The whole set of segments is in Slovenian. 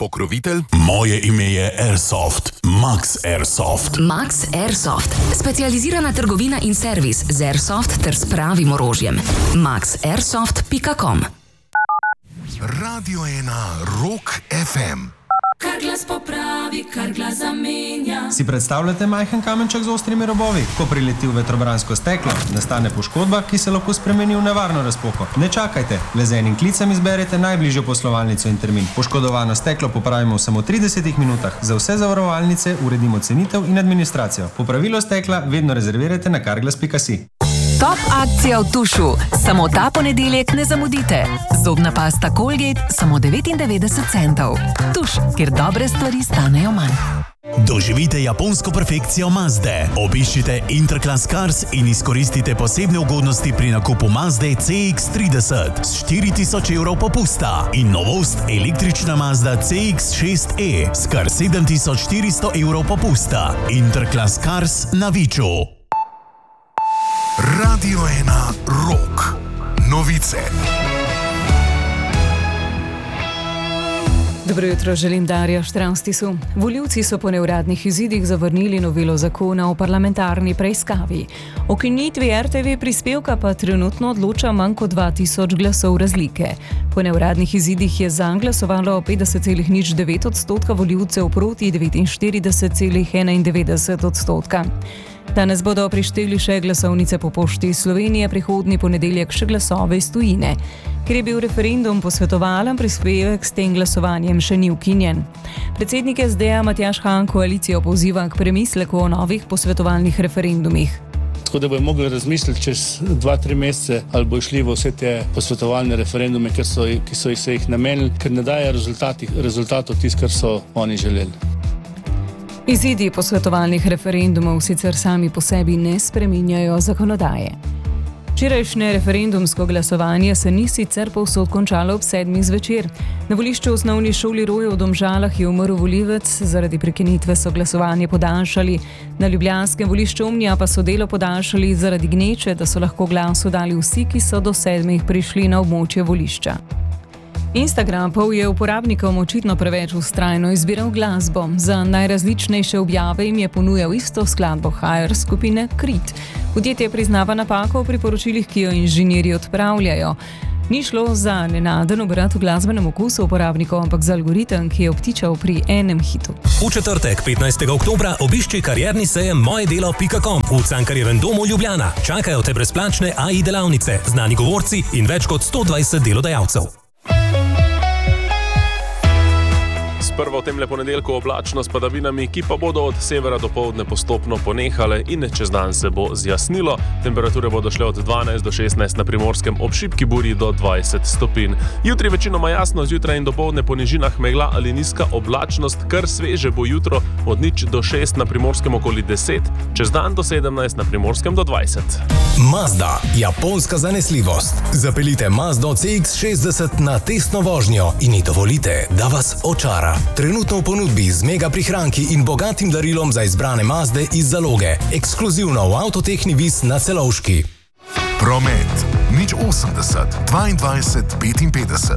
pokrovitelj. Moje ime je Airsoft. Max Airsoft. Max Airsoft. Specializirana trgovina in servis z Airsoft ter s pravim orožjem. maxairsoft.com. Radio 1 Rock FM. Kar glas popravi, kar glas zamenja. Si predstavljate majhen kamenček z ostrimi robovi? Ko prileti v vetrobransko steklo, nastane poškodba, ki se lahko spremeni v nevarno razpoko. Ne čakajte, le z enim klicem izberete najbližjo poslovalnico in termin. Poškodovano steklo popravimo v samo 30 minutah. Za vse zavarovalnice uredimo cenitev in administracijo. Popravilo stekla vedno rezervirajte na carglass.si. Top akcija v Tušu. Samo ta ponedeljek ne zamudite. Zobna pasta Colgate samo 99 centov. Tuš, kjer dobre stvari stanejo manj. Doživite japonsko perfekcijo Mazde. Obiščite Interclass Cars in izkoristite posebne ugodnosti pri nakupu Mazde CX-30 s 4000 evrov popusta in novost električna Mazda CX-6e s kar 7400 evrov popusta. Interclass Cars na Viču. Radio 1 Rock. Novice. Dobro jutro, želim Darja Štravstisu. Volivci so po neuradnih izidih zavrnili novelo zakona o parlamentarni preiskavi. O ukinitvi RTV prispevka pa trenutno odloča manj kot 2000 glasov razlike. Po neuradnih izidih je za glasovalo 50,09% volivcev proti 49,91%. Danes bodo prišteli še glasovnice po pošti Slovenije, prihodnji ponedeljek še glasove iz tujine. Ker je bil referendum posvetovalen, prispevek s tem glasovanjem še ni ukinjen. Predsednik SD-ja Matjaž Han koalicijo poziva k premisleku o novih posvetovalnih referendumih. Tako da bojo mogli razmisliti čez 2-3 mesece, ali bo šli v vse te posvetovalne referendume, ki so jih namenili, ker ne daje rezultatov tisto, kar so oni želeli. Izidi posvetovalnih referendumov sicer sami po sebi ne spreminjajo zakonodaje. Včerajšnje referendumsko glasovanje se ni sicer povsod končalo ob 7. zvečer. Na volišču v osnovni šoli Roje v Domžalah je umrl volivec, zaradi prekinitve so glasovanje podaljšali. Na ljubljanskem volišču Omnija pa so delo podaljšali zaradi gneče, da so lahko glas oddali vsi, ki so do 7. prišli na območje volišča. Instagram pa je uporabnikom očitno preveč vztrajno izbiral glasbo. Za najrazličnejše objave jim je ponujal isto skladbo HR skupine Krit. Podjetje priznava napako v priporočilih, ki jo inženirji odpravljajo. Ni šlo za nenaden obrat v glasbenem okusu uporabnikov, ampak za algoritem, ki je obtičal pri enem hitu. V četrtek, 15. oktobra, obišči karierni sejem mojedelo.com v Cankarjevem domu Ljubljana. Čakajo te brezplačne AI delavnice, znani govorci in več kot 120 delodajalcev. Prvo v temle ponedeljku oblačno s padavinami, ki pa bodo od severa do poldne postopno ponehale in čez dan se bo zjasnilo. Temperature bodo šle od 12 do 16 na Primorskem, ob šibki burji do 20 stopinj. Jutri večinoma jasno, zjutraj in dopoldne po nižinah megla ali nizka oblačnost, kar sveže bo jutro od 0 do 6 na Primorskem okoli 10, čez dan do 17 na Primorskem do 20. Mazda, japonska zanesljivost. Zapeljite Mazdo CX-60 na testno vožnjo in ji dovolite, da vas očara. Trenutno v ponudbi z mega prihranki in bogatim darilom za izbrane Mazde iz zaloge. Ekskluzivno v Avtotehni Vis na Celovški. Promet 080 22 55.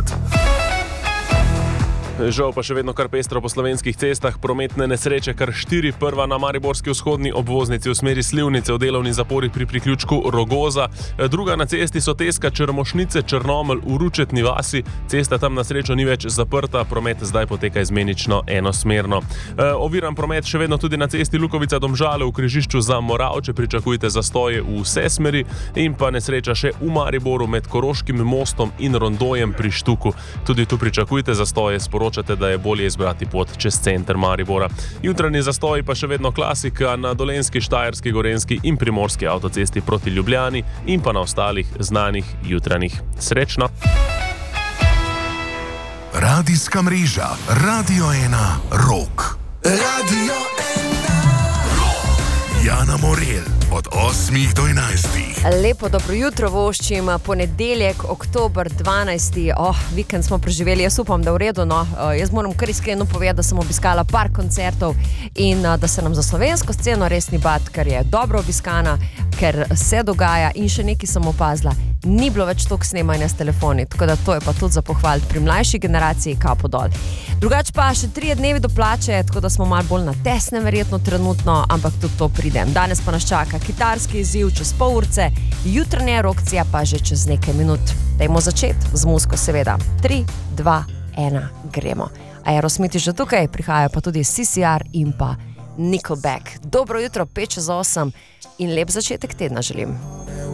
Žal pa še vedno kar pestro po slovenskih cestah, prometne nesreče kar 4, prva na mariborski vzhodni obvoznici v smeri Slivnice v delovni zapori pri priključku Rogoza, druga na cesti Soteska Črmošnice Črnomelj v Ručetni vasi, cesta tam na srečo ni več zaprta, promet zdaj poteka izmenično enosmerno. Oviran promet še vedno tudi na cesti Lukovica Domžale v križišču za Moravče, pričakujte zastoje v vse smeri in pa nesreča še v Mariboru med Koroškim mostom in rondojem pri Štuku. Tudi tu pričakujte zastoje, sporočate, da je bolje izbrati pot čez center Maribora. Jutranji zastoji pa še vedno klasika na Dolenjski, Štajerski, Gorenjski in Primorski avtocesti proti Ljubljani in pa na ostalih znanih jutranjih. Srečno! Radijska mreža Radio 1 Rock. Radio 1 Rock. Jana Morel od 8 do 11. Lepo dobro jutro voščim, ponedeljek, oktober 12. Vikend smo preživeli, jaz upam, da v redu, no. Jaz moram kar iskreno povedati, da sem obiskala par koncertov in da se nam za slovensko sceno res ni bati, ker je dobro obiskana, ker se dogaja in še nekaj sem opazila. ni bilo več toliko snemanja s telefoni, tako da to je pa tudi za pohvaliti pri mlajši generaciji, kapo dol. Drugače pa še 3 dnevi do plače, tako da smo malo bolj na tesnem verjetno trenutno, ampak tudi to pridem. Danes pa nas čaka kitarski izziv čez pol urce, jutranja erupcija pa že čez nekaj minut. Dajmo začeti z muziko seveda. 3, 2, 1, gremo. Aerosmith je že tukaj, prihajajo pa tudi CCR in pa Nickelback. Dobro jutro, 5 čez 8 in lep začetek tedna želim.